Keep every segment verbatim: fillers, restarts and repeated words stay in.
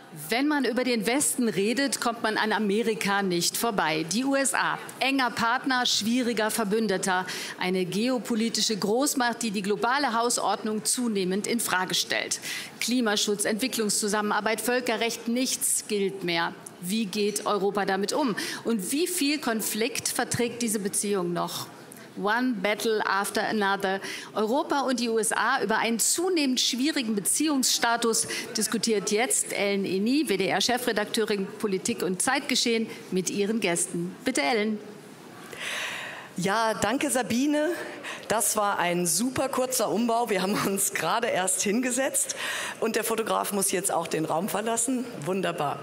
Wenn man über den Westen redet, kommt man an Amerika nicht vorbei. Die U S A, enger Partner, schwieriger Verbündeter. Eine geopolitische Großmacht, die die globale Hausordnung zunehmend infrage stellt. Klimaschutz, Entwicklungszusammenarbeit, Völkerrecht, nichts gilt mehr. Wie geht Europa damit um? Und wie viel Konflikt verträgt diese Beziehung noch? One battle after another. Europa und die U S A über einen zunehmend schwierigen Beziehungsstatus diskutiert jetzt Ellen Eni, W D R-Chefredakteurin Politik und Zeitgeschehen, mit ihren Gästen. Bitte, Ellen. Ja, danke Sabine. Das war ein super kurzer Umbau. Wir haben uns gerade erst hingesetzt und der Fotograf muss jetzt auch den Raum verlassen. Wunderbar.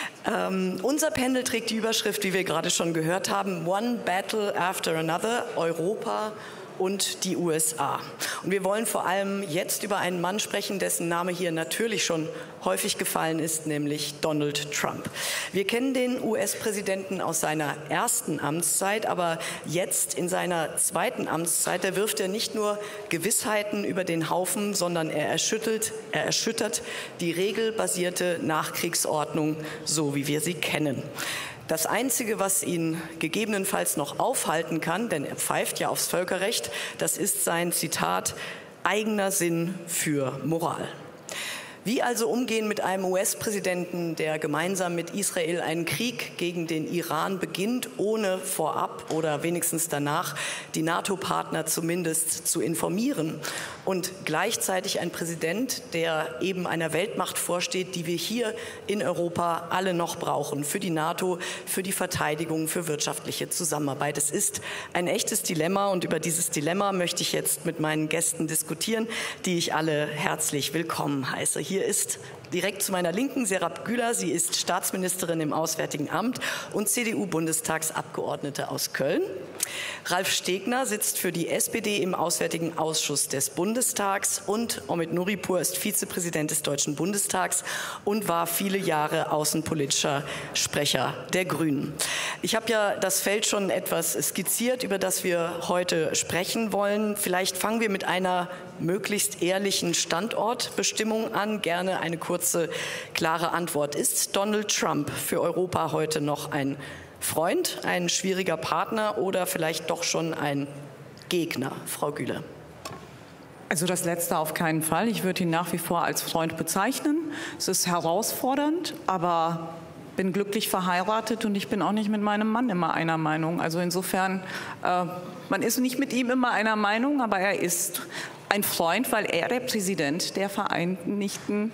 Ähm, unser Panel trägt die Überschrift, wie wir gerade schon gehört haben, One Battle After Another, Europa und die U S A. Und wir wollen vor allem jetzt über einen Mann sprechen, dessen Name hier natürlich schon häufig gefallen ist, nämlich Donald Trump. Wir kennen den U S-Präsidenten aus seiner ersten Amtszeit, aber jetzt in seiner zweiten Amtszeit, da wirft er nicht nur Gewissheiten über den Haufen, sondern er erschüttelt, er erschüttert die regelbasierte Nachkriegsordnung, so wie wir sie kennen. Das Einzige, was ihn gegebenenfalls noch aufhalten kann, denn er pfeift ja aufs Völkerrecht, das ist sein Zitat, eigener Sinn für Moral. Wie also umgehen mit einem U S-Präsidenten, der gemeinsam mit Israel einen Krieg gegen den Iran beginnt, ohne vorab oder wenigstens danach die NATO-Partner zumindest zu informieren? Und gleichzeitig ein Präsident, der eben einer Weltmacht vorsteht, die wir hier in Europa alle noch brauchen, für die NATO, für die Verteidigung, für wirtschaftliche Zusammenarbeit. Es ist ein echtes Dilemma und über dieses Dilemma möchte ich jetzt mit meinen Gästen diskutieren, die ich alle herzlich willkommen heiße. Hier Hier ist direkt zu meiner Linken Serap Güler. Sie ist Staatsministerin im Auswärtigen Amt und C D U-Bundestagsabgeordnete aus Köln. Ralf Stegner sitzt für die S P D im Auswärtigen Ausschuss des Bundestags und Omid Nuripur ist Vizepräsident des Deutschen Bundestags und war viele Jahre außenpolitischer Sprecher der Grünen. Ich habe ja das Feld schon etwas skizziert, über das wir heute sprechen wollen. Vielleicht fangen wir mit einer möglichst ehrlichen Standortbestimmung an. Gerne eine kurze, klare Antwort. Ist Donald Trump für Europa heute noch ein Freund, ein schwieriger Partner oder vielleicht doch schon ein Gegner? Frau Güler. Also das Letzte auf keinen Fall. Ich würde ihn nach wie vor als Freund bezeichnen. Es ist herausfordernd, aber bin glücklich verheiratet und ich bin auch nicht mit meinem Mann immer einer Meinung. Also insofern, äh, man ist nicht mit ihm immer einer Meinung, aber er ist ein Freund, weil er der Präsident der Vereinigten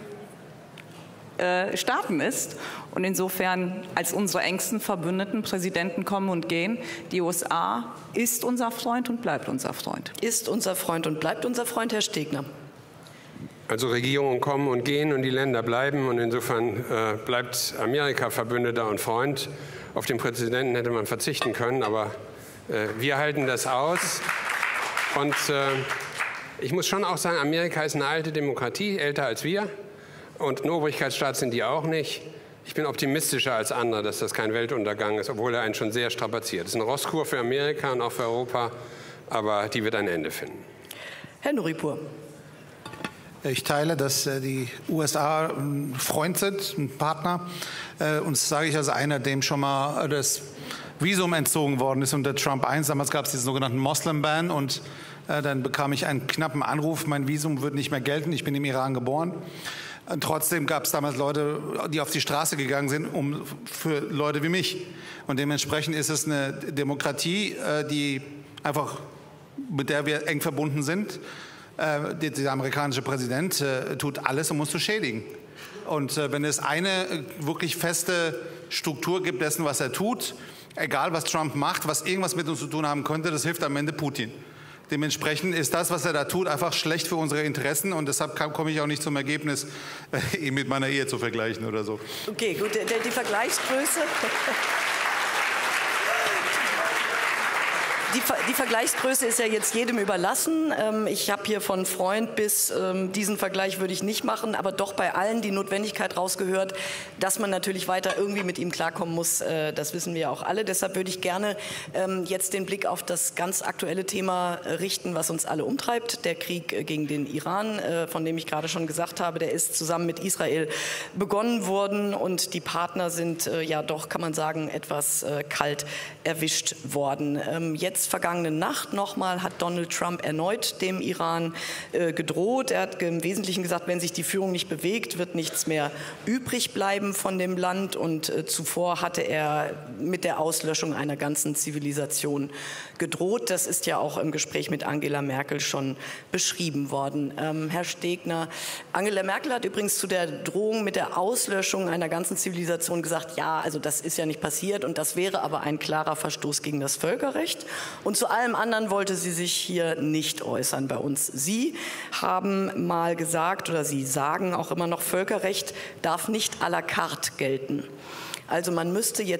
äh, Staaten ist. Und insofern, als unsere engsten Verbündeten Präsidenten kommen und gehen, die U S A ist unser Freund und bleibt unser Freund. Ist unser Freund und bleibt unser Freund, Herr Stegner. Also Regierungen kommen und gehen und die Länder bleiben. Und insofern äh, bleibt Amerika Verbündeter und Freund. Auf den Präsidenten hätte man verzichten können, aber äh, wir halten das aus. Und äh, ich muss schon auch sagen, Amerika ist eine alte Demokratie, älter als wir. Und ein Obrigkeitsstaat sind die auch nicht. Ich bin optimistischer als andere, dass das kein Weltuntergang ist, obwohl er einen schon sehr strapaziert. Es ist eine Rosskur für Amerika und auch für Europa, aber die wird ein Ende finden. Herr Nuripur. Ich teile, dass die U S A ein Freund sind, ein Partner. Und das sage ich als einer, dem schon mal das Visum entzogen worden ist unter Trump eins. Damals gab es diesen sogenannten Moslem-Ban und dann bekam ich einen knappen Anruf, mein Visum wird nicht mehr gelten, ich bin im Iran geboren. Und trotzdem gab es damals Leute, die auf die Straße gegangen sind, um für Leute wie mich. Und dementsprechend ist es eine Demokratie, die einfach, mit der wir eng verbunden sind. Der, der amerikanische Präsident äh, tut alles, um uns zu schädigen. Und äh, wenn es eine äh, wirklich feste Struktur gibt dessen, was er tut, egal was Trump macht, was irgendwas mit uns zu tun haben könnte, das hilft am Ende Putin. Dementsprechend ist das, was er da tut, einfach schlecht für unsere Interessen und deshalb komme ich auch nicht zum Ergebnis, äh, ihn mit meiner Ehe zu vergleichen oder so. Okay, gut, die Vergleichsgröße. die, die Vergleichsgröße ist ja jetzt jedem überlassen. Ähm, ich habe hier von Freund bis ähm, diesen Vergleich würde ich nicht machen, aber doch bei allen die Notwendigkeit rausgehört, dass man natürlich weiter irgendwie mit ihm klarkommen muss. Äh, das wissen wir auch alle. Deshalb würde ich gerne ähm, jetzt den Blick auf das ganz aktuelle Thema richten, was uns alle umtreibt. Der Krieg gegen den Iran, äh, von dem ich gerade schon gesagt habe, der ist zusammen mit Israel begonnen worden und die Partner sind äh, ja doch, kann man sagen, etwas äh, kalt erwischt worden. Ähm, jetzt vergangene Nacht nochmal hat Donald Trump erneut dem Iran äh, gedroht. Er hat im Wesentlichen gesagt, wenn sich die Führung nicht bewegt, wird nichts mehr übrig bleiben von dem Land. Und äh, zuvor hatte er mit der Auslöschung einer ganzen Zivilisation gedroht. Das ist ja auch im Gespräch mit Angela Merkel schon beschrieben worden. Ähm, Herr Stegner, Angela Merkel hat übrigens zu der Drohung mit der Auslöschung einer ganzen Zivilisation gesagt, ja, also das ist ja nicht passiert und das wäre aber ein klarer Verstoß gegen das Völkerrecht. Und zu allem anderen wollte sie sich hier nicht äußern bei uns. Sie haben mal gesagt, oder Sie sagen auch immer noch, Völkerrecht darf nicht à la carte gelten. Also man müsste jetzt